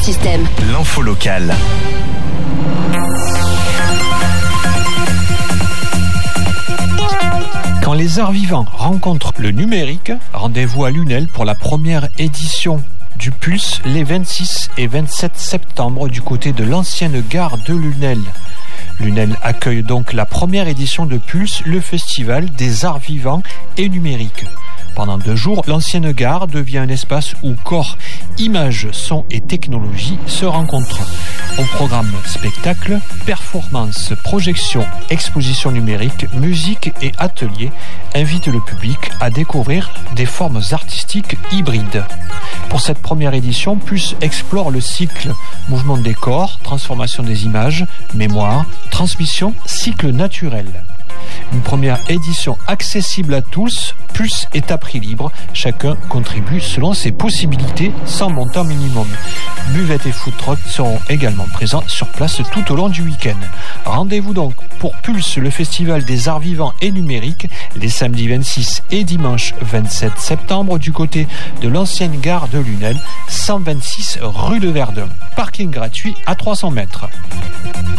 System. L'info locale. Quand les arts vivants rencontrent le numérique, rendez-vous à Lunel pour la première édition du Pulse les 26 et 27 septembre du côté de l'ancienne gare de Lunel. Lunel accueille donc la première édition de Pulse, le festival des arts vivants et numériques. Pendant 2 jours, l'ancienne gare devient un espace où corps, images, son et technologie se rencontrent. Au programme spectacle, performances, projections, expositions numériques, musique et ateliers invitent le public à découvrir des formes artistiques hybrides. Pour cette première édition, Pulse explore le cycle mouvement des corps, transformation des images, mémoire, transmission, cycle naturel. Une première édition accessible à tous, Pulse est à prix libre. Chacun contribue selon ses possibilités, sans montant minimum. Buvettes et food trucks seront également présents sur place tout au long du week-end. Rendez-vous donc pour Pulse, le festival des arts vivants et numériques, les samedis 26 et dimanche 27 septembre du côté de l'ancienne gare de Lunel, 126 rue de Verdun. Parking gratuit à 300 mètres.